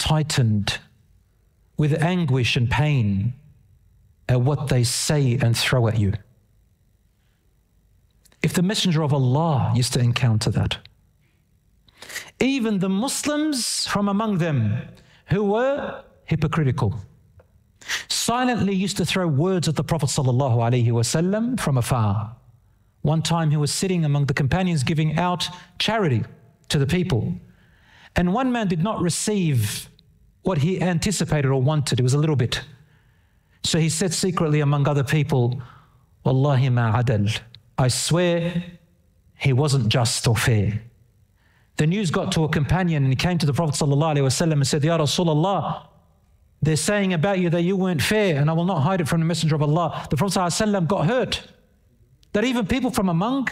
tightened with anguish and pain at what they say and throw at you. If the Messenger of Allah used to encounter that, even the Muslims from among them who were hypocritical silently used to throw words at the Prophet ﷺ from afar. One time he was sitting among the companions giving out charity to the people, and one man did not receive what he anticipated or wanted. It was a little bit. So he said secretly among other people, Wallahi ma adal, I swear he wasn't just or fair. The news got to a companion and he came to the Prophet ﷺ and said, Ya Rasulullah, they're saying about you that you weren't fair, and I will not hide it from the Messenger of Allah. The Prophet ﷺ got hurt. That even people from among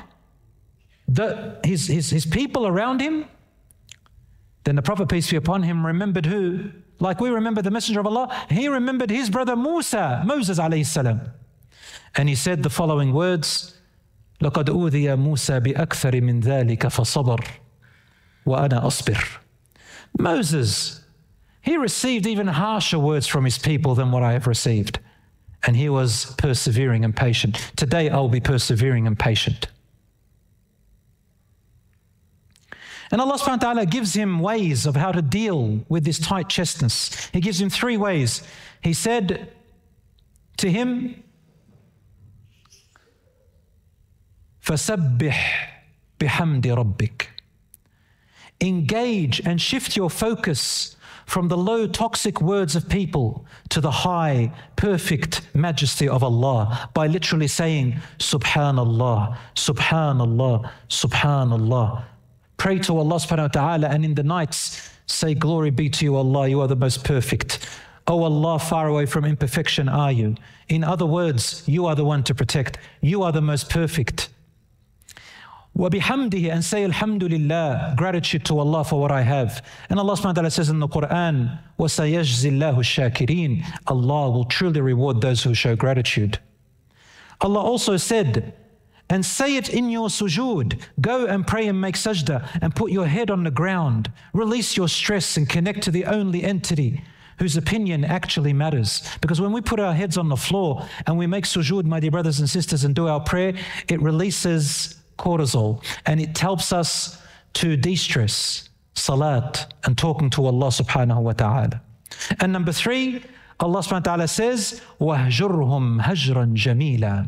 his people around him, then the Prophet, peace be upon him, remembered who? Like we remember the Messenger of Allah, he remembered his brother Moses alayhi salam. And he said the following words, لَقَدْ أُوذِيَ مُوسَى بِأَكْثَرِ مِنْ ذَلِكَ فَصَبَرْ وَأَنَا أَصْبِرْ. Moses, he received even harsher words from his people than what I have received. And he was persevering and patient. Today I will be persevering and patient. And Allah subhanahu wa ta'ala gives him ways of how to deal with this tight chestness. He gives him 3 ways. He said to him, فَسَبِّحْ بِحَمْدِ رَبِّكَ. Engage and shift your focus from the low toxic words of people to the high perfect majesty of Allah by literally saying Subhanallah, Subhanallah, Subhanallah. Pray to Allah subhanahu wa ta'ala, and in the nights say, glory be to you Allah, you are the most perfect. Oh Allah, far away from imperfection are you. In other words, you are the one to protect. You are the most perfect. وَبِحَمْدِهِ, and say Alhamdulillah, gratitude to Allah for what I have. And Allah subhanahu wa ta'ala says in the Quran, وَسَيَجْزِي اللَّهُ الشَّاكِرِينَ, Allah will truly reward those who show gratitude. Allah also said, and say it in your sujood, go and pray and make sajda and put your head on the ground, release your stress and connect to the only entity whose opinion actually matters. Because when we put our heads on the floor and we make sujood, my dear brothers and sisters, and do our prayer, it releases cortisol and it helps us to de-stress, salat, and talking to Allah subhanahu wa ta'ala. And number 3, Allah subhanahu wa ta'ala says, وَهْجُرْهُمْ هَجْرًا جَمِيلًا.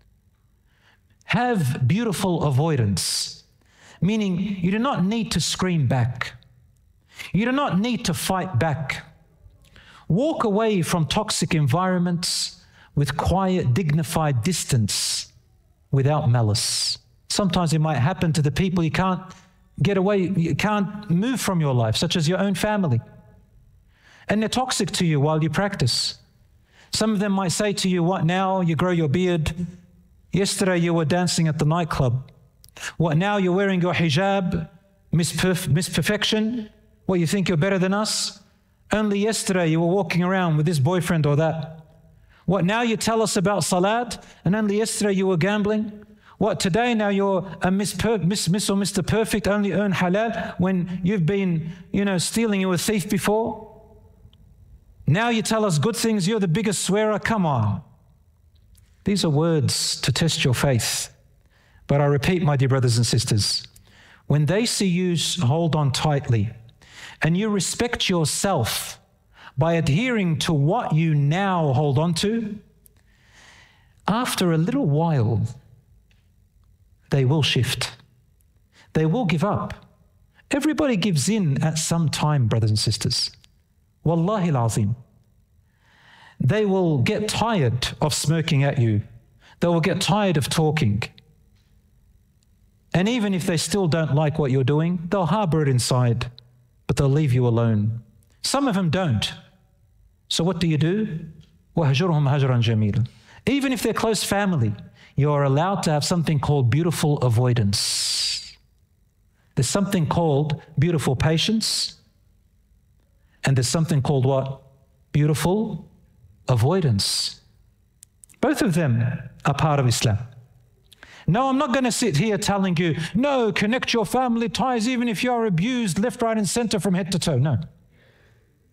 Have beautiful avoidance, meaning you do not need to scream back. You do not need to fight back. Walk away from toxic environments with quiet, dignified distance without malice. Sometimes it might happen to the people you can't get away, you can't move from your life, such as your own family. And they're toxic to you while you practice. Some of them might say to you, what now? You grow your beard. Yesterday you were dancing at the nightclub. What now? You're wearing your hijab, Miss Perfection. What, you think you're better than us? Only yesterday you were walking around with this boyfriend or that. What now? You tell us about salat, and only yesterday you were gambling. What, today now you're a Miss or Mr. Perfect, only earn halal when you've been, stealing, you were a thief before. Now you tell us good things, you're the biggest swearer, come on. These are words to test your faith. But I repeat, my dear brothers and sisters, when they see you hold on tightly and you respect yourself by adhering to what you now hold on to, after a little while, they will shift. They will give up. Everybody gives in at some time, brothers and sisters. Wallahi al-azim. They will get tired of smirking at you. They will get tired of talking. And even if they still don't like what you're doing, they'll harbor it inside, but they'll leave you alone. Some of them don't. So what do? وَهَجُرْهُمْ هَجْرًا جَمِيلًا. Even if they're close family, you are allowed to have something called beautiful avoidance. There's something called beautiful patience, and there's something called what? Beautiful avoidance. Both of them are part of Islam. No, I'm not going to sit here telling you, no, connect your family ties even if you are abused left, right, and center from head to toe. No.